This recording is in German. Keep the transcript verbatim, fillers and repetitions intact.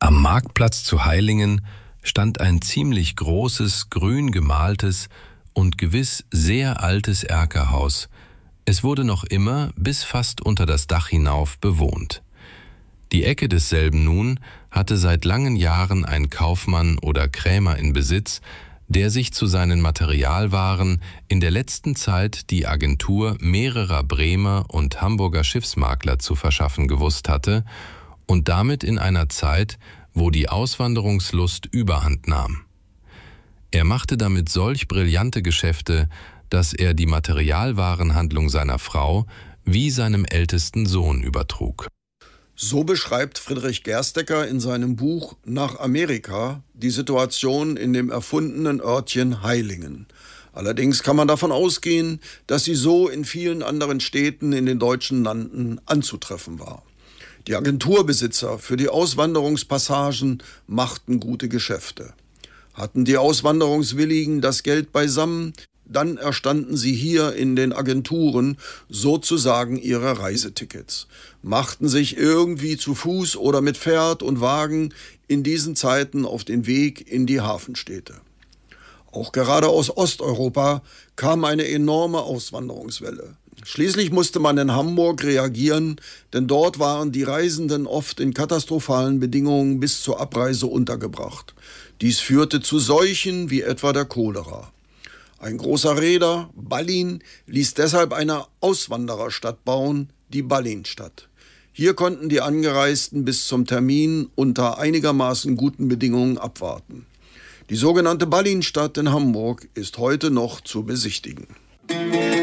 Am Marktplatz zu Heilingen stand ein ziemlich großes, grün gemaltes und gewiss sehr altes Erkerhaus. Es wurde noch immer bis fast unter das Dach hinauf bewohnt. Die Ecke desselben nun hatte seit langen Jahren ein Kaufmann oder Krämer in Besitz, der sich zu seinen Materialwaren in der letzten Zeit die Agentur mehrerer Bremer und Hamburger Schiffsmakler zu verschaffen gewusst hatte und damit in einer Zeit, wo die Auswanderungslust überhand nahm. Er machte damit solch brillante Geschäfte, dass er die Materialwarenhandlung seiner Frau wie seinem ältesten Sohn übertrug. So beschreibt Friedrich Gerstecker in seinem Buch Nach Amerika die Situation in dem erfundenen Örtchen Heilingen. Allerdings kann man davon ausgehen, dass sie so in vielen anderen Städten in den deutschen Landen anzutreffen war. Die Agenturbesitzer für die Auswanderungspassagen machten gute Geschäfte. Hatten die Auswanderungswilligen das Geld beisammen, dann erstanden sie hier in den Agenturen sozusagen ihre Reisetickets, machten sich irgendwie zu Fuß oder mit Pferd und Wagen in diesen Zeiten auf den Weg in die Hafenstädte. Auch gerade aus Osteuropa kam eine enorme Auswanderungswelle. Schließlich musste man in Hamburg reagieren, denn dort waren die Reisenden oft in katastrophalen Bedingungen bis zur Abreise untergebracht. Dies führte zu Seuchen wie etwa der Cholera. Ein großer Reeder, Ballin, ließ deshalb eine Auswandererstadt bauen, die Ballinstadt. Hier konnten die Angereisten bis zum Termin unter einigermaßen guten Bedingungen abwarten. Die sogenannte Ballinstadt in Hamburg ist heute noch zu besichtigen.